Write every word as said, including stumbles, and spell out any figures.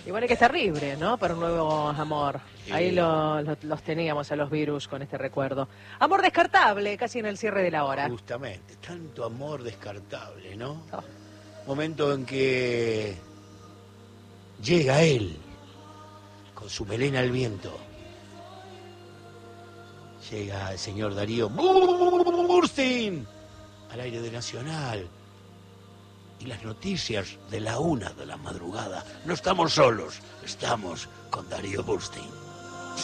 Igual hay que estar libre, ¿no? Para un nuevo amor. Sí. Ahí lo- lo- los teníamos a los virus con este recuerdo. Amor descartable, casi en el cierre de la hora. Justamente, tanto amor descartable, ¿no? Oh. Momento en que llega él, con su melena al viento. Llega el señor Darío Burstein al aire de Nacional. Y las noticias de la una de la madrugada. No estamos solos, estamos con Darío Burstein.